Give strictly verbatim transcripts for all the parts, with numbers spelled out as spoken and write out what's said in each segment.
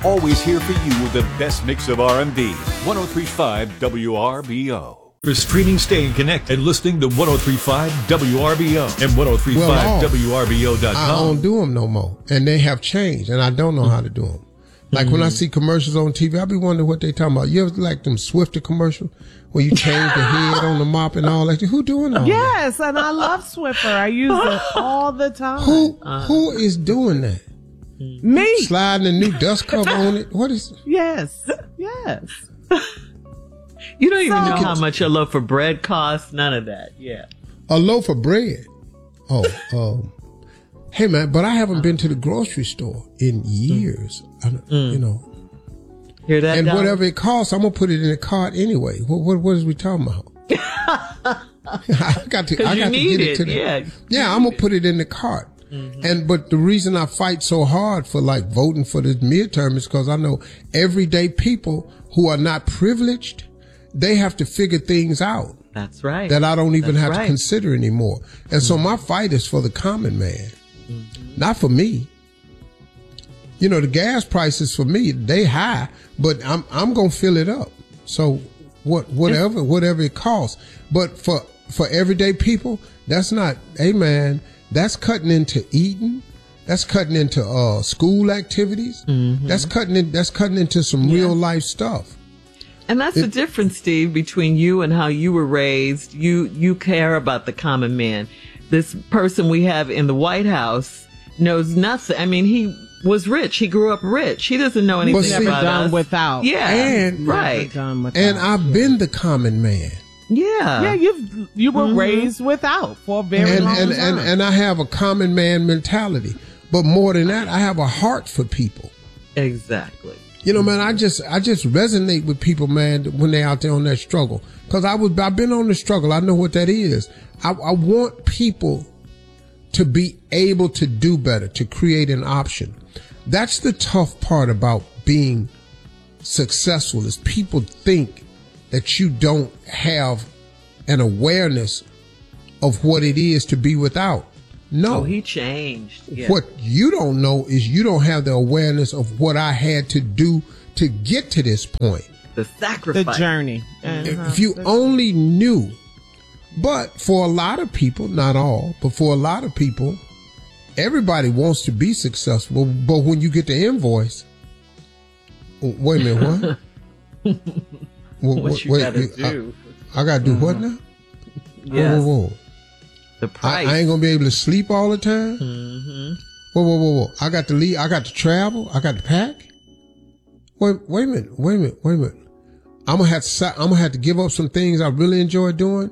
always here for you with the best mix of R and B. one oh three point five W R B O. For streaming, staying connected, and listening to one oh three point five W R B O and ten thirty-five W R B O dot com. I don't do them no more, and they have changed, and I don't know mm-hmm. how to do them. Like mm-hmm. when I see commercials on T V, I be wondering what they talking about. You ever like them Swiffer commercials where you change the head on the mop and all that? Who doing all yes, that? and I love Swiffer. I use it all the time. Who uh, who is doing that? Me. Sliding a new dust cover on it? What is? Yes, yes. You don't even so, know how much a loaf of bread costs. None of that. Yeah. A loaf of bread. Oh, um. Hey man, but I haven't been to the grocery store in years. Mm. I, you know. Hear that? And Don? whatever it costs, I'm gonna put it in a cart anyway. What what, what is we talking about? I got to I got to get it, it to the yeah. Yeah, I'm gonna put it in the cart. Mm-hmm. And but the reason I fight so hard for like voting for the midterm is because I know everyday people who are not privileged, they have to figure things out. That's right. That I don't even That's have right. to consider anymore. And mm-hmm. so my fight is for the common man. Mm-hmm. Not for me. You know, the gas prices for me, they high, but I'm I'm gonna fill it up. So what whatever whatever it costs. But for for everyday people, that's not, hey man, that's cutting into eating. That's cutting into uh school activities. Mm-hmm. That's cutting in that's cutting into some yeah. real life stuff. And that's it, the difference, Steve, between you and how you were raised. You you care about the common man. This person we have in the White House knows nothing. I mean, he was rich. He grew up rich. He doesn't know anything see, about done us. Without. Yeah, and, right. Done without. And I've yeah. been the common man. Yeah, yeah. You you were mm-hmm. raised without for a very and, long and, time. And and I have a common man mentality. But more than that, I have a heart for people. Exactly. You know, man, I just I just resonate with people, man, when they're out there on that struggle. Because I was I've been on the struggle. I know what that is. I, I want people to be able to do better, to create an option. That's the tough part about being successful, is people think that you don't have an awareness of what it is to be without. No. Oh, he changed. Yeah. What you don't know is you don't have the awareness of what I had to do to get to this point. The sacrifice. The journey. Uh-huh. If you only knew. But for a lot of people, not all, but for a lot of people, everybody wants to be successful. But when you get the invoice, wait a minute, what? what, what you wait, gotta wait, do. I, I gotta do mm-hmm. what now? Yes. Whoa, whoa, whoa. The price. I, I ain't gonna be able to sleep all the time. Mm-hmm. Whoa, whoa, whoa, whoa! I got to leave. I got to travel. I got to pack. Wait, wait a minute. Wait a minute. Wait a minute. I'm gonna have to. I'm gonna have to give up some things I really enjoy doing.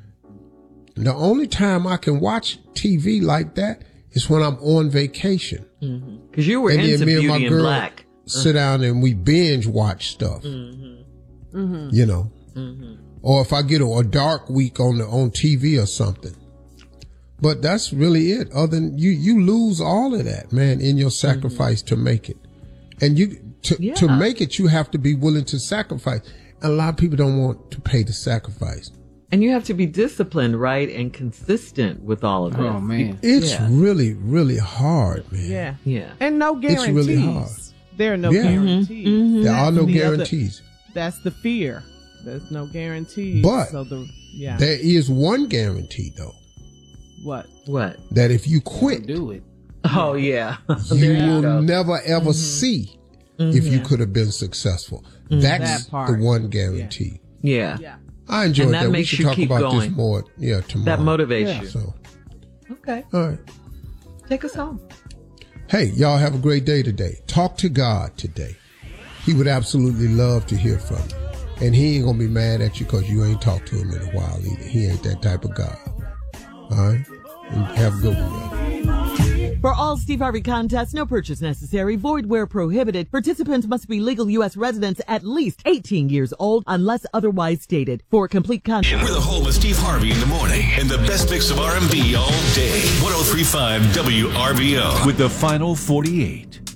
The only time I can watch T V like that is when I'm on vacation. Because mm-hmm. you were and into me and Beauty my in girl Black. Sit down and we binge watch stuff. Mm-hmm. Mm-hmm. You know, mm-hmm. or if I get a, a dark week on the on T V or something. But that's really it. Other than you, you lose all of that, man, in your sacrifice mm-hmm. to make it. And you to yeah. to make it, you have to be willing to sacrifice. And a lot of people don't want to pay the sacrifice. And you have to be disciplined, right, and consistent with all of it. Oh man, it's yeah. really, really hard, man. Yeah, yeah, and no guarantees. It's really hard. There are no yeah. guarantees. Mm-hmm. There are no the guarantees. Other, that's the fear. There's no guarantees. But so the, yeah. there is one guarantee, though. What? What? That if you quit, do it. Oh yeah, you you will go. never ever mm-hmm. see mm-hmm. if you could have been successful. Mm-hmm. That's that the one guarantee. Yeah. Yeah. I enjoyed and that. that. Makes we should you talk keep about going. this more. Yeah, tomorrow. That motivates yeah. you. So, okay. All right. Take us home. Hey, y'all have a great day today. Talk to God today. He would absolutely love to hear from you. And he ain't going to be mad at you because you ain't talked to him in a while either. He ain't that type of guy. All right? And have a good one, y'all. For all Steve Harvey contests, no purchase necessary, void where prohibited. Participants must be legal U S residents at least eighteen years old unless otherwise stated. For complete contests. We're the home of Steve Harvey in the morning and the best mix of R and B all day. ten thirty-five W R B O with the final forty-eight.